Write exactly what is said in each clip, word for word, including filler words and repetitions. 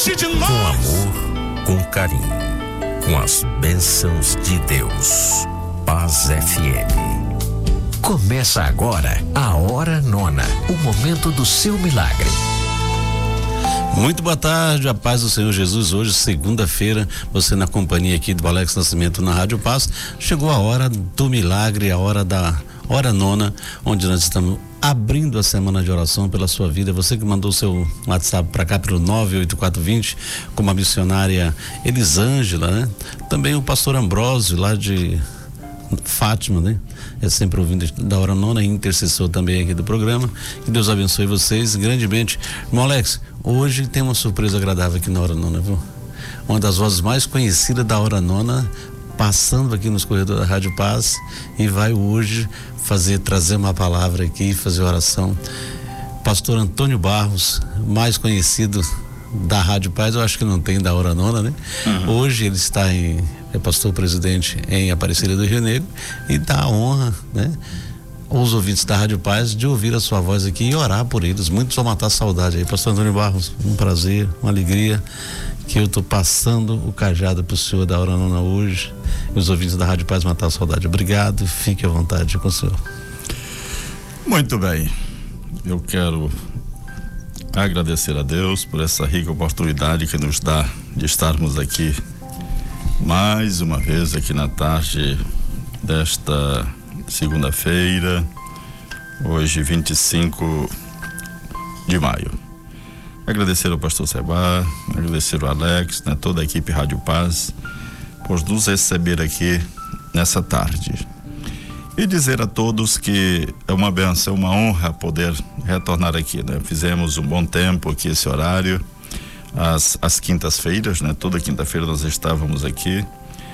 diante de nós. Com amor, com carinho, com as bênçãos de Deus. Paz F M. Começa agora a Hora Nona, o momento do seu milagre. Muito boa tarde, a paz do Senhor Jesus. Hoje, segunda-feira, você na companhia aqui do Alex Nascimento na Rádio Paz. Chegou a hora do milagre, a hora da Hora Nona, onde nós estamos abrindo a semana de oração pela sua vida. Você que mandou seu WhatsApp para cá pelo nove oito quatro dois zero, como a missionária Elisângela, né? Também o pastor Ambrósio, lá de Fátima, né? É sempre ouvindo da Hora Nona e intercessor também aqui do programa. Que Deus abençoe vocês grandemente. Irmão Alex, hoje tem uma surpresa agradável aqui na Hora Nona, viu? Uma das vozes mais conhecidas da Hora Nona, passando aqui nos corredores da Rádio Paz, e vai hoje fazer, trazer uma palavra aqui, fazer oração. Pastor Antônio Barros, mais conhecido da Rádio Paz, eu acho que não tem da Hora Nona, né? Uhum. Hoje ele está em, é pastor presidente em Aparecida do Rio Negro, e dá a honra, né, aos ouvintes da Rádio Paz de ouvir a sua voz aqui e orar por eles. Muitos vão matar a saudade aí. Pastor Antônio Barros, um prazer, uma alegria, que eu estou passando o cajado para o senhor da Hora Nona hoje, e os ouvintes da Rádio Paz matar a saudade. Obrigado, fique à vontade com o senhor. Muito bem, eu quero agradecer a Deus por essa rica oportunidade que nos dá de estarmos aqui mais uma vez aqui na tarde desta segunda-feira, hoje vinte e cinco de maio. Agradecer ao pastor Seba, agradecer ao Alex, né, toda a equipe Rádio Paz, por nos receber aqui nessa tarde. E dizer a todos que é uma benção, uma honra poder retornar aqui, né? Fizemos um bom tempo aqui esse horário, às, às quintas-feiras, né? Toda quinta-feira nós estávamos aqui.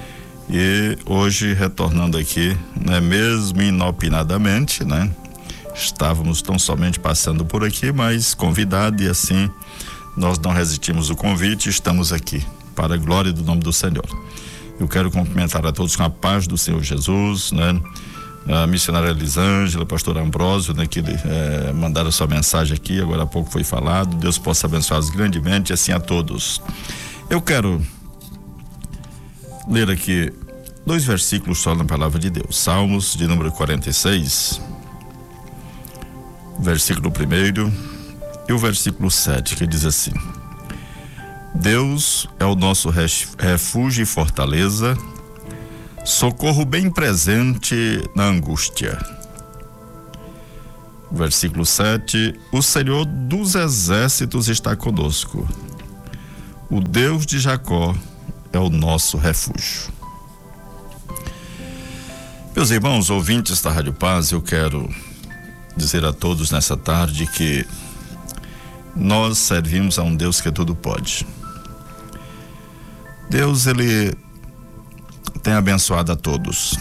E hoje retornando aqui, né? Mesmo inopinadamente, né? Estávamos tão somente passando por aqui, mas convidado, e assim nós não resistimos o convite, estamos aqui, para a glória do nome do Senhor. Eu quero cumprimentar a todos com a paz do Senhor Jesus, né? A missionária Elisângela, pastor Ambrósio, né, que é, mandaram sua mensagem aqui, agora há pouco foi falado. Deus possa abençoá-los grandemente, assim a todos. Eu quero ler aqui dois versículos só na palavra de Deus. Salmos de número quarenta e seis, versículo primeiro e o versículo sete, que diz assim: Deus é o nosso refúgio e fortaleza, socorro bem presente na angústia. Versículo sete: o Senhor dos exércitos está conosco. O Deus de Jacó é o nosso refúgio. Meus irmãos ouvintes da Rádio Paz, eu quero dizer a todos nessa tarde que nós servimos a um Deus que tudo pode. Deus, ele tem abençoado a todos,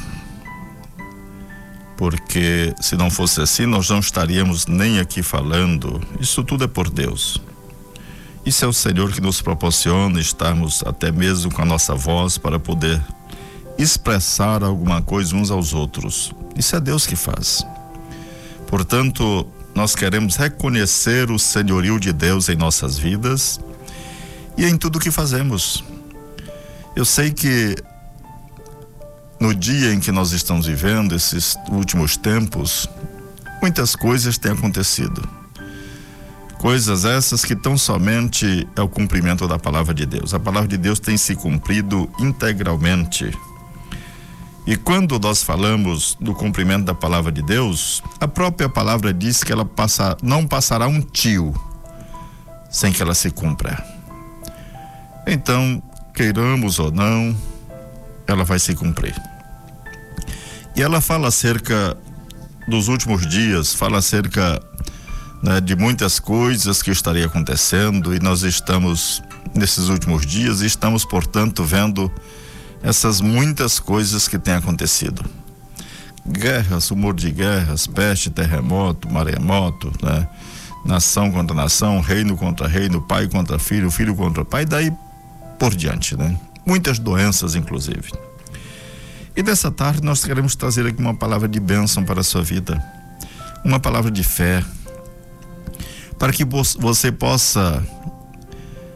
porque se não fosse assim nós não estaríamos nem aqui falando. Isso tudo é por Deus. Isso é o Senhor que nos proporciona estarmos até mesmo com a nossa voz para poder expressar alguma coisa uns aos outros. Isso é Deus que faz. Portanto, nós queremos reconhecer o senhorio de Deus em nossas vidas e em tudo que fazemos. Eu sei que no dia em que nós estamos vivendo, esses últimos tempos, muitas coisas têm acontecido. Coisas essas que tão somente é o cumprimento da palavra de Deus. A palavra de Deus tem se cumprido integralmente. E quando nós falamos do cumprimento da palavra de Deus, a própria palavra diz que ela passa, não passará um tio sem que ela se cumpra. Então, queiramos ou não, ela vai se cumprir. E ela fala acerca dos últimos dias, fala acerca, né, de muitas coisas que estaria acontecendo, e nós estamos nesses últimos dias e estamos, portanto, vendo essas muitas coisas que têm acontecido. Guerras, rumor de guerras, peste, terremoto, maremoto, né? Nação contra nação, reino contra reino, pai contra filho, filho contra pai, daí por diante, né? Muitas doenças, inclusive. E dessa tarde nós queremos trazer aqui uma palavra de bênção para a sua vida, uma palavra de fé, para que você possa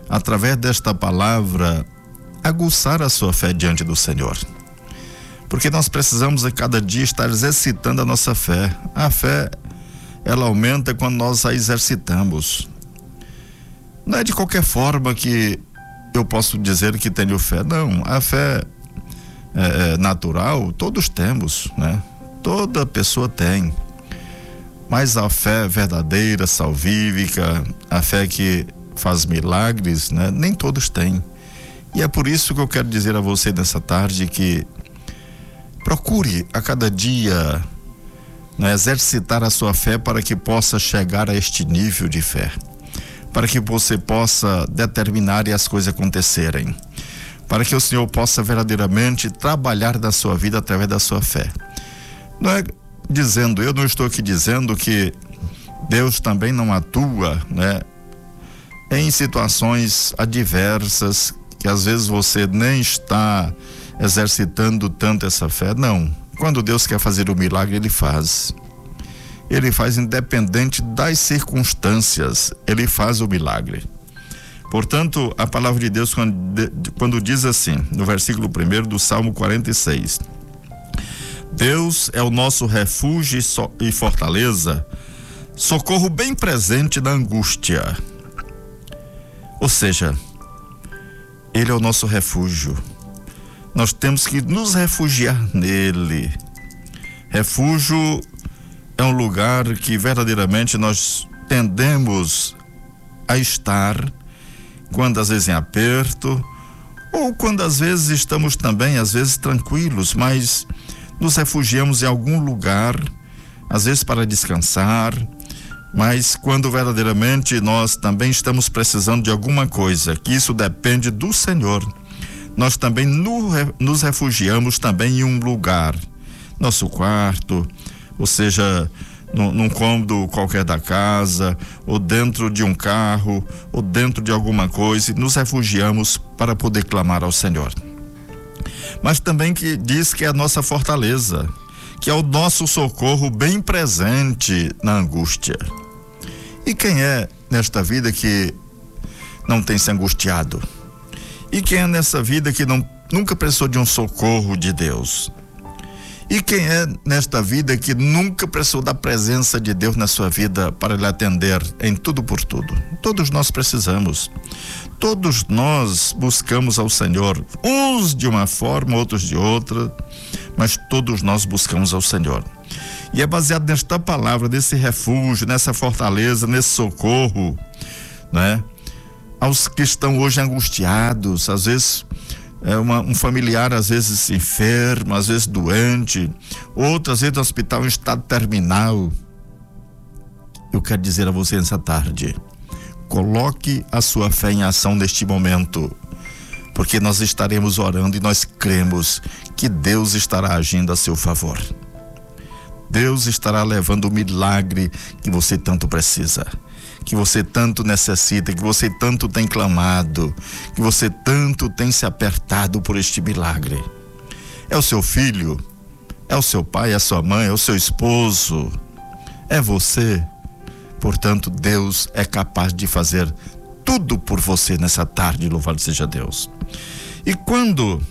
através desta palavra, aguçar a sua fé diante do Senhor. Porque nós precisamos a cada dia estar exercitando a nossa fé. A fé, ela aumenta quando nós a exercitamos. Não é de qualquer forma que eu posso dizer que tenho fé. Não, a fé é, é natural, todos temos, né? Toda pessoa tem. Mas a fé verdadeira, salvífica, a fé que faz milagres, né? Nem todos têm. E é por isso que eu quero dizer a você nessa tarde que procure a cada dia, né, exercitar a sua fé para que possa chegar a este nível de fé, para que você possa determinar e as coisas acontecerem, para que o Senhor possa verdadeiramente trabalhar na sua vida através da sua fé. Não é dizendo, eu não estou aqui dizendo que Deus também não atua, né, em situações adversas, que às vezes você nem está exercitando tanto essa fé. Não, quando Deus quer fazer o milagre, Ele faz. Ele faz independente das circunstâncias, Ele faz o milagre. Portanto, a palavra de Deus quando, quando diz assim, no versículo primeiro do Salmo quarenta e seis, Deus é o nosso refúgio e, so, e fortaleza, socorro bem presente na angústia. Ou seja, Ele é o nosso refúgio. Nós temos que nos refugiar nele. Refúgio é um lugar que verdadeiramente nós tendemos a estar quando às vezes em aperto, ou quando às vezes estamos também, às vezes tranquilos, mas nos refugiamos em algum lugar, às vezes para descansar, mas quando verdadeiramente nós também estamos precisando de alguma coisa, que isso depende do Senhor, nós também no, nos refugiamos também em um lugar, nosso quarto, ou seja, num, num cômodo qualquer da casa, ou dentro de um carro, ou dentro de alguma coisa, e nos refugiamos para poder clamar ao Senhor. Mas também que diz que é a nossa fortaleza, que é o nosso socorro bem presente na angústia. E quem é nesta vida que não tem se angustiado? E quem é nessa vida que não, nunca precisou de um socorro de Deus? E quem é nesta vida que nunca precisou da presença de Deus na sua vida para lhe atender em tudo por tudo? Todos nós precisamos. Todos nós buscamos ao Senhor, uns de uma forma, outros de outra, mas todos nós buscamos ao Senhor. E é baseado nesta palavra, nesse refúgio, nessa fortaleza, nesse socorro, né? Aos que estão hoje angustiados, às vezes é uma, um familiar às vezes enfermo, às vezes doente, outras às vezes no hospital em estado terminal. Eu quero dizer a você nessa tarde, coloque a sua fé em ação neste momento, porque nós estaremos orando e nós cremos que Deus estará agindo a seu favor. Deus estará levando o milagre que você tanto precisa, que você tanto necessita, que você tanto tem clamado, que você tanto tem se apertado por este milagre. É o seu filho, é o seu pai, é a sua mãe, é o seu esposo, é você. Portanto, Deus é capaz de fazer tudo por você nessa tarde, louvado seja Deus. E quando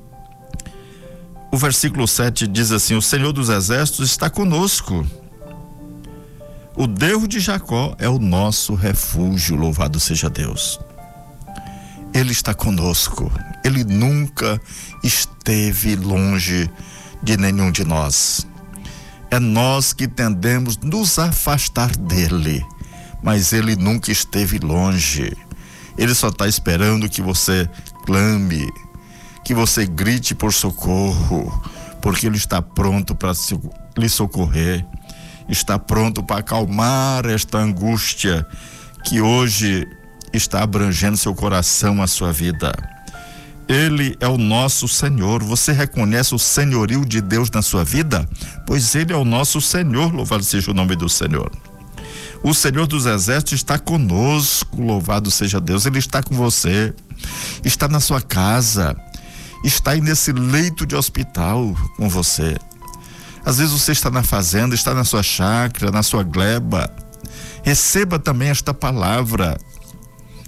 o versículo sete diz assim, o Senhor dos Exércitos está conosco, o Deus de Jacó é o nosso refúgio, louvado seja Deus. Ele está conosco, Ele nunca esteve longe de nenhum de nós. É nós que tendemos nos afastar dele, mas Ele nunca esteve longe. Ele só está esperando que você clame, que você grite por socorro, porque Ele está pronto para lhe socorrer, está pronto para acalmar esta angústia que hoje está abrangendo seu coração, a sua vida. Ele é o nosso Senhor. Você reconhece o senhorio de Deus na sua vida? Pois Ele é o nosso Senhor, louvado seja o nome do Senhor. O Senhor dos Exércitos está conosco, louvado seja Deus. Ele está com você, está na sua casa, está aí nesse leito de hospital com você. Às vezes você está na fazenda, está na sua chácara, na sua gleba. Receba também esta palavra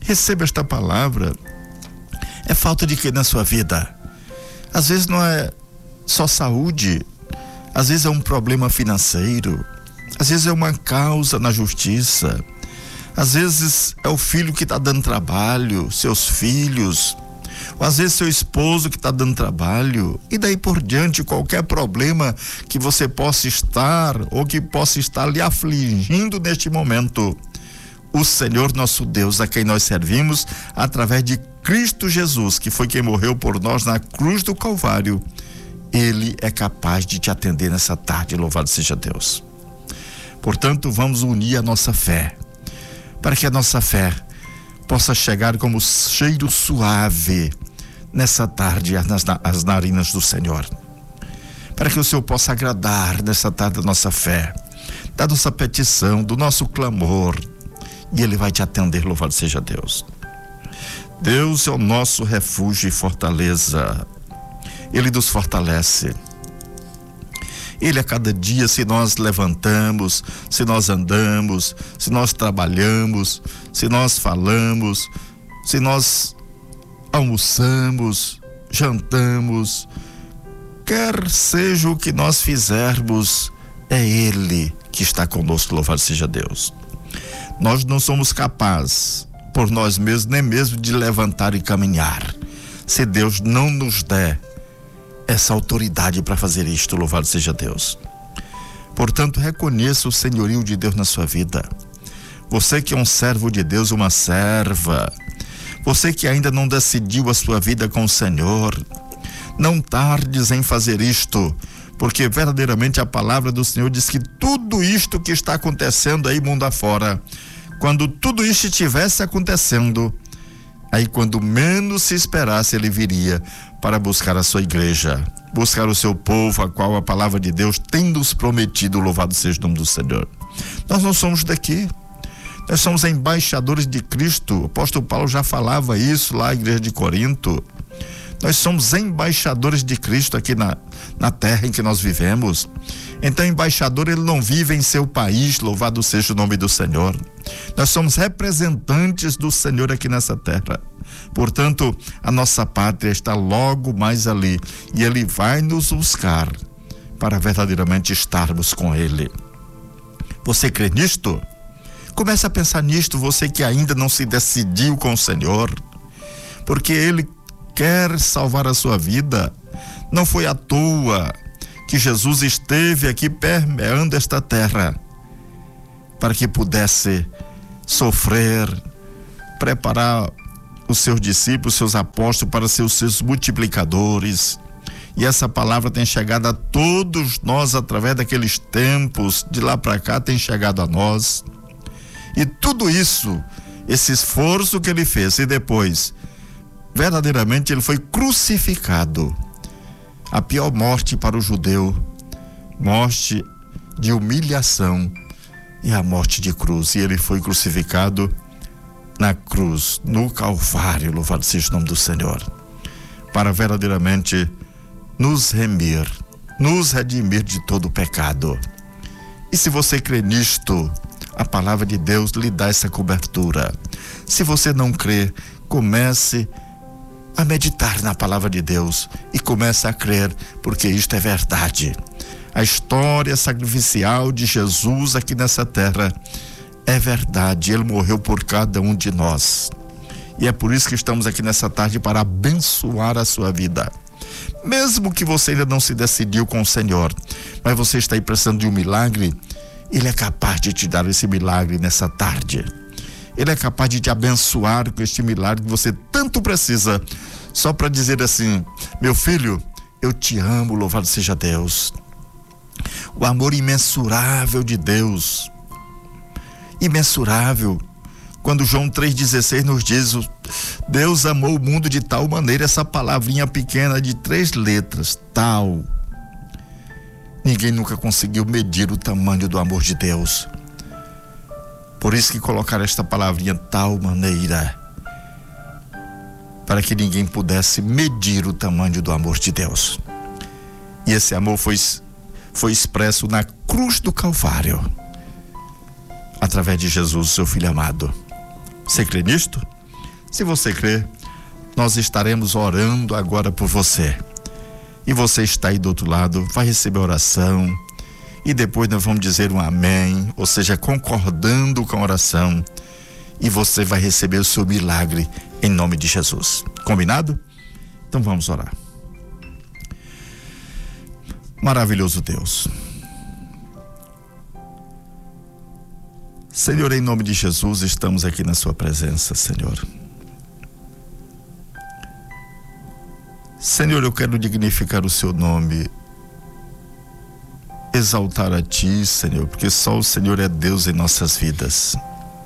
Receba esta palavra. É falta de quê na sua vida? Às vezes não é só saúde, às vezes é um problema financeiro, às vezes é uma causa na justiça, às vezes é o filho que está dando trabalho, seus filhos, ou às vezes seu esposo que está dando trabalho, e daí por diante, qualquer problema que você possa estar ou que possa estar lhe afligindo neste momento, o Senhor nosso Deus, a quem nós servimos através de Cristo Jesus, que foi quem morreu por nós na cruz do Calvário, Ele é capaz de te atender nessa tarde, louvado seja Deus. Portanto, vamos unir a nossa fé, para que a nossa fé possa chegar como cheiro suave nessa tarde nas, nas narinas do Senhor, para que o Senhor possa agradar nessa tarde a nossa fé, da nossa petição, do nosso clamor, e Ele vai te atender, louvado seja Deus. Deus é o nosso refúgio e fortaleza. Ele nos fortalece. Ele a cada dia, se nós levantamos, se nós andamos, se nós trabalhamos, se nós falamos, se nós almoçamos, jantamos, quer seja o que nós fizermos, é Ele que está conosco, louvado seja Deus. Nós não somos capazes por nós mesmos, nem mesmo de levantar e caminhar, se Deus não nos der essa autoridade para fazer isto, louvado seja Deus. Portanto, reconheça o senhorio de Deus na sua vida. Você que é um servo de Deus, uma serva, você que ainda não decidiu a sua vida com o Senhor, não tardes em fazer isto, porque verdadeiramente a palavra do Senhor diz que tudo isto que está acontecendo aí mundo afora, quando tudo isto estivesse acontecendo, aí quando menos se esperasse, Ele viria para buscar a sua igreja, buscar o seu povo, a qual a palavra de Deus tem nos prometido, louvado seja o nome do Senhor. Nós não somos daqui, nós somos embaixadores de Cristo. O apóstolo Paulo já falava isso lá na igreja de Corinto. Nós somos embaixadores de Cristo aqui na, na terra em que nós vivemos. Então, embaixador, ele não vive em seu país, louvado seja o nome do Senhor. Nós somos representantes do Senhor aqui nessa terra. Portanto, a nossa pátria está logo mais ali, e Ele vai nos buscar para verdadeiramente estarmos com Ele. Você crê nisto? Comece a pensar nisto, você que ainda não se decidiu com o Senhor, porque Ele quer salvar a sua vida. Não foi à toa que Jesus esteve aqui permeando esta terra, para que pudesse sofrer, preparar os seus discípulos, seus apóstolos para ser os seus multiplicadores. E essa palavra tem chegado a todos nós através daqueles tempos, de lá para cá tem chegado a nós. E tudo isso, esse esforço que Ele fez, e depois verdadeiramente Ele foi crucificado, a pior morte para o judeu, morte de humilhação e a morte de cruz, e Ele foi crucificado na cruz, no Calvário, louvado seja o nome do Senhor, para verdadeiramente nos remir, nos redimir de todo o pecado. E se você crê nisto, a palavra de Deus lhe dá essa cobertura. Se você não crê, comece a meditar na palavra de Deus e comece a crer, porque isto é verdade. A história sacrificial de Jesus aqui nessa terra é verdade. Ele morreu por cada um de nós, e é por isso que estamos aqui nessa tarde, para abençoar a sua vida. Mesmo que você ainda não se decidiu com o Senhor, mas você está aí precisando de um milagre, Ele é capaz de te dar esse milagre nessa tarde. Ele é capaz de te abençoar com este milagre que você tanto precisa, só para dizer assim: meu filho, eu te amo, louvado seja Deus. O amor imensurável de Deus, imensurável. Quando João três dezesseis nos diz: Deus amou o mundo de tal maneira, essa palavrinha pequena de três letras, tal. Ninguém nunca conseguiu medir o tamanho do amor de Deus. Por isso que colocaram esta palavrinha, tal maneira, para que ninguém pudesse medir o tamanho do amor de Deus. E esse amor foi, foi expresso na cruz do Calvário, através de Jesus, seu Filho amado. Você crê nisto? Se você crê, nós estaremos orando agora por você. E você está aí do outro lado, vai receber oração. E depois nós vamos dizer um amém, ou seja, concordando com a oração. E você vai receber o seu milagre em nome de Jesus. Combinado? Então vamos orar. Maravilhoso Deus. Senhor, em nome de Jesus, estamos aqui na sua presença, Senhor. Senhor, eu quero dignificar o seu nome, exaltar a ti, Senhor, porque só o Senhor é Deus em nossas vidas.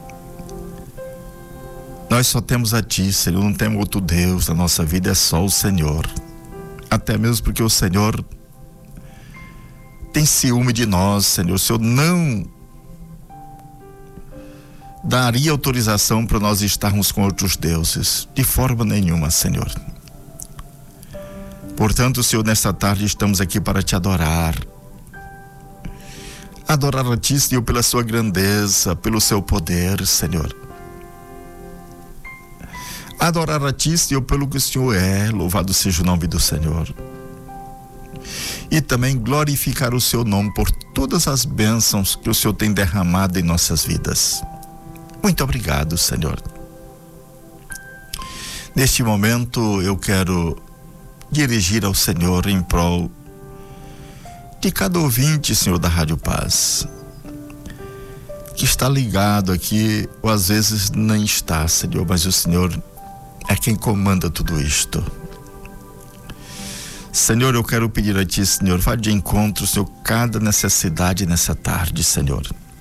Nós só temos a ti, Senhor, não temos outro Deus na nossa vida, é só o Senhor. Até mesmo porque o Senhor tem ciúme de nós, Senhor. O Senhor não daria autorização para nós estarmos com outros deuses, de forma nenhuma, Senhor. Portanto, Senhor, nesta tarde estamos aqui para te adorar. Adorar a ti, Senhor, pela sua grandeza, pelo seu poder, Senhor. Adorar a ti, Senhor, pelo que o Senhor é, louvado seja o nome do Senhor. E também glorificar o seu nome por todas as bênçãos que o Senhor tem derramado em nossas vidas. Muito obrigado, Senhor. Neste momento eu quero dirigir ao Senhor em prol de cada ouvinte, Senhor, da Rádio Paz, que está ligado aqui, ou às vezes nem está, Senhor, mas o Senhor é quem comanda tudo isto. Senhor, eu quero pedir a ti, Senhor, vá de encontro, Senhor, cada necessidade nessa tarde, Senhor.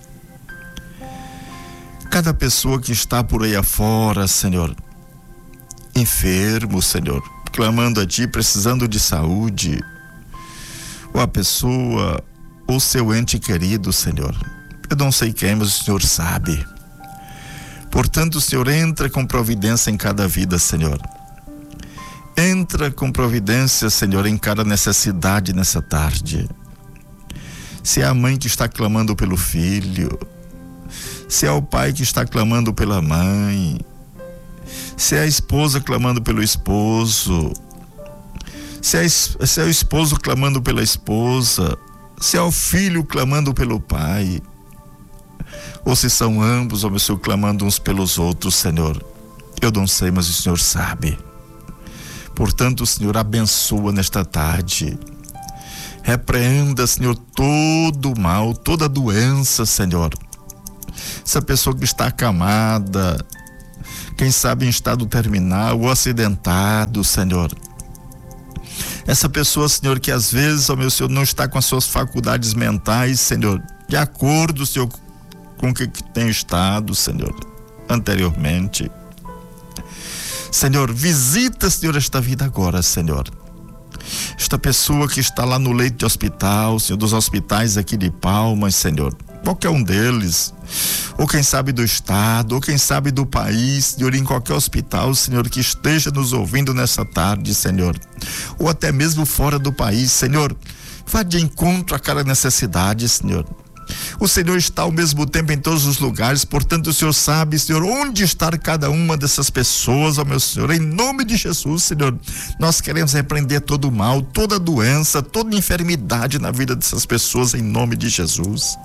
Cada pessoa que está por aí afora, Senhor, enfermo, Senhor, clamando a ti, precisando de saúde, ou a pessoa, ou seu ente querido, Senhor. Eu não sei quem, mas o Senhor sabe. Portanto, o Senhor entra com providência em cada vida, Senhor. Entra com providência, Senhor, em cada necessidade nessa tarde. Se é a mãe que está clamando pelo filho, se é o pai que está clamando pela mãe, se é a esposa clamando pelo esposo, se é, se é o esposo clamando pela esposa, se é o filho clamando pelo pai, ou se são ambos, ó meu Senhor, clamando uns pelos outros, Senhor. Eu não sei, mas o Senhor sabe. Portanto, o Senhor abençoa nesta tarde. Repreenda, Senhor, todo o mal, toda doença, Senhor. Essa pessoa que está acamada, quem sabe em estado terminal ou acidentado, Senhor. Essa pessoa, Senhor, que às vezes, ó meu Senhor, não está com as suas faculdades mentais, Senhor, de acordo, Senhor, com o que tem estado, Senhor, anteriormente. Senhor, visita, Senhor, esta vida agora, Senhor. Esta pessoa que está lá no leito de hospital, Senhor, dos hospitais aqui de Palmas, Senhor, qualquer um deles, ou quem sabe do estado, ou quem sabe do país, Senhor, em qualquer hospital, Senhor, que esteja nos ouvindo nessa tarde, Senhor, ou até mesmo fora do país, Senhor, vá de encontro a cada necessidade, Senhor. O Senhor está ao mesmo tempo em todos os lugares, portanto o Senhor sabe, Senhor, onde está cada uma dessas pessoas, ó meu Senhor, em nome de Jesus, Senhor, nós queremos repreender todo o mal, toda doença, toda enfermidade na vida dessas pessoas, em nome de Jesus.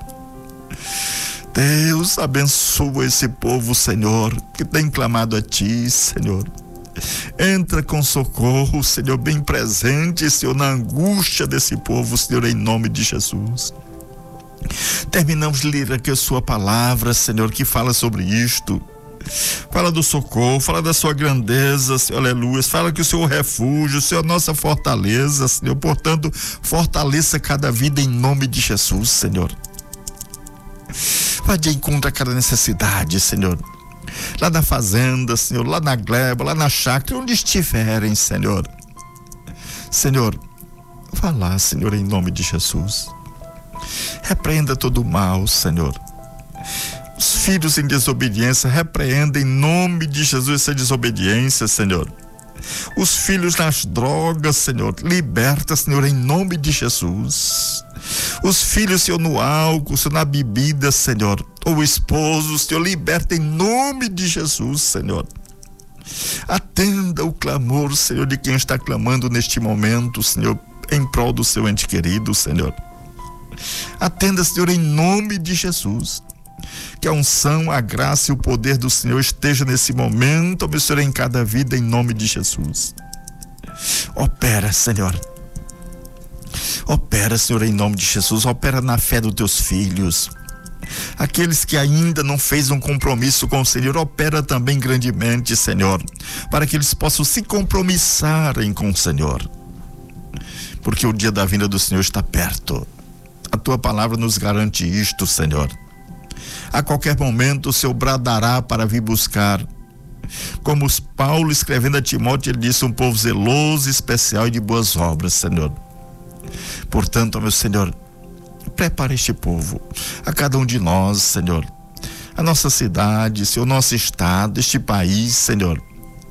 Deus, abençoa esse povo, Senhor, que tem clamado a ti, Senhor. Entra com socorro, Senhor, bem presente, Senhor, na angústia desse povo, Senhor, em nome de Jesus. Terminamos de ler aqui a sua palavra, Senhor, que fala sobre isto. Fala do socorro, fala da sua grandeza, Senhor, aleluia. Fala que o Senhor é refúgio, o Senhor é nossa fortaleza, Senhor. Portanto, fortaleça cada vida em nome de Jesus, Senhor. Vá de encontro a cada necessidade, Senhor. Lá na fazenda, Senhor, lá na gleba, lá na chácara, onde estiverem, Senhor. Senhor, vá lá, Senhor, em nome de Jesus. Repreenda todo o mal, Senhor. Os filhos em desobediência, repreenda em nome de Jesus essa desobediência, Senhor. Os filhos nas drogas, Senhor, liberta, Senhor, em nome de Jesus. Os filhos, Senhor, no álcool, Senhor, na bebida, Senhor. O esposo, Senhor, liberta em nome de Jesus, Senhor. Atenda o clamor, Senhor, de quem está clamando neste momento, Senhor, em prol do seu ente querido, Senhor. Atenda, Senhor, em nome de Jesus. Que a unção, a graça e o poder do Senhor esteja nesse momento, meu Senhor, em cada vida, em nome de Jesus. Opera, Senhor. Opera, Senhor, em nome de Jesus. Opera na fé dos teus filhos. Aqueles que ainda não fez um compromisso com o Senhor, opera também grandemente, Senhor, para que eles possam se compromissarem com o Senhor. Porque o dia da vinda do Senhor está perto. A tua palavra nos garante isto, Senhor. A qualquer momento o Senhor bradará para vir buscar. Como Paulo, escrevendo a Timóteo, ele disse: um povo zeloso, especial e de boas obras, Senhor. Portanto, meu Senhor, prepara este povo, a cada um de nós, Senhor, a nossa cidade, Senhor, nosso estado, este país, Senhor.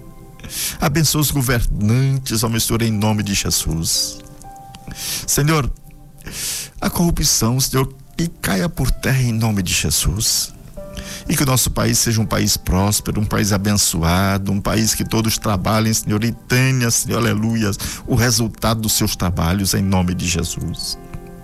Abençoa os governantes, ó meu Senhor, em nome de Jesus. Senhor, a corrupção, Senhor, que caia por terra em nome de Jesus. E que o nosso país seja um país próspero, um país abençoado, um país que todos trabalhem, Senhor, e tenha, Senhor, aleluia, o resultado dos seus trabalhos em nome de Jesus.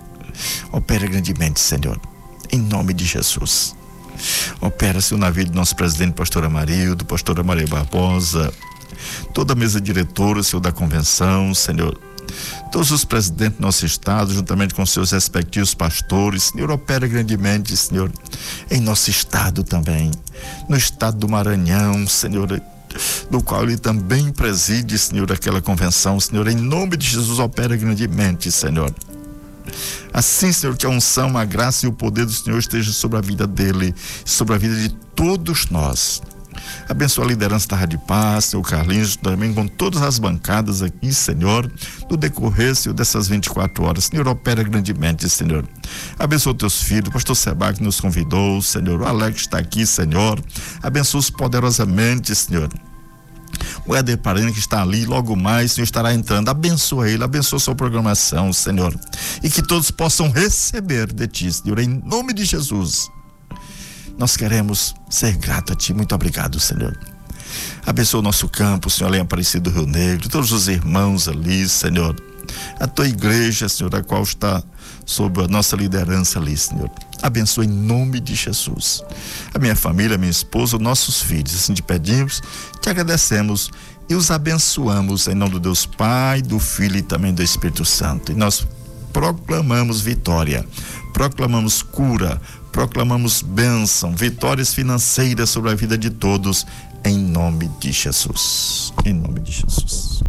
Opera grandemente, Senhor, em nome de Jesus. Opera, Senhor, na vida do nosso presidente, pastor Amarildo, pastora Maria Barbosa, toda a mesa diretora, Senhor, da convenção, Senhor, todos os presidentes do nosso estado, juntamente com seus respectivos pastores, Senhor, opera grandemente, Senhor, em nosso estado também, no estado do Maranhão, Senhor, do qual ele também preside, Senhor, aquela convenção, Senhor, em nome de Jesus, opera grandemente, Senhor. Assim, Senhor, que a unção, a graça e o poder do Senhor esteja sobre a vida dele, sobre a vida de todos nós. Abençoa a liderança da Rádio Paz, Senhor Carlinhos, também com todas as bancadas aqui, Senhor, no decorrer, Senhor, dessas vinte e quatro horas. Senhor, opera grandemente, Senhor. Abençoa teus filhos, o pastor Seba que nos convidou, Senhor, o Alex está aqui, Senhor. Abençoa-os poderosamente, Senhor. O Éder Parana que está ali, logo mais, Senhor, estará entrando. Abençoa ele, abençoa sua programação, Senhor. E que todos possam receber de ti, Senhor, em nome de Jesus. Nós queremos ser grato a ti. Muito obrigado, Senhor. Abençoa o nosso campo, Senhor, além Aparecido do Rio Negro, todos os irmãos ali, Senhor. A tua igreja, Senhor, a qual está sob a nossa liderança ali, Senhor. Abençoa em nome de Jesus. A minha família, a minha esposa, os nossos filhos. Assim te pedimos, te agradecemos e os abençoamos em nome do Deus Pai, do Filho e também do Espírito Santo. E nós proclamamos vitória, proclamamos cura, proclamamos bênção, vitórias financeiras sobre a vida de todos, em nome de Jesus. Em nome de Jesus.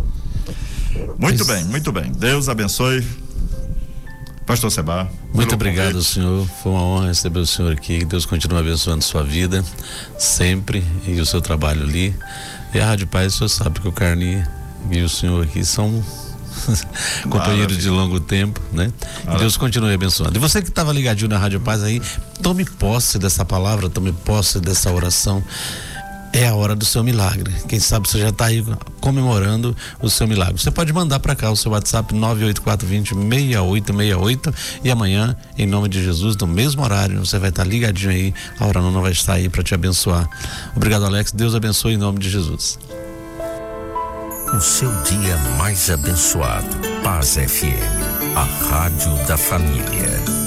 Muito bem, muito bem. Deus abençoe. Pastor Seba. Muito obrigado, convite. Senhor. Foi uma honra receber o senhor aqui. Que Deus continue abençoando sua vida sempre e o seu trabalho ali. E a Rádio Paz, o senhor sabe que o Carni e o senhor aqui são companheiros de longo tempo, né? E Deus continue abençoando. E você que estava ligadinho na Rádio Paz aí, tome posse dessa palavra, tome posse dessa oração. É a hora do seu milagre. Quem sabe você já está aí comemorando o seu milagre. Você pode mandar para cá o seu WhatsApp nove oito quatro dois zero, seis oito seis oito e amanhã, em nome de Jesus, no mesmo horário, você vai estar tá ligadinho aí. A hora nona vai estar aí para te abençoar. Obrigado, Alex. Deus abençoe em nome de Jesus. O seu dia mais abençoado. Paz F M, a rádio da família.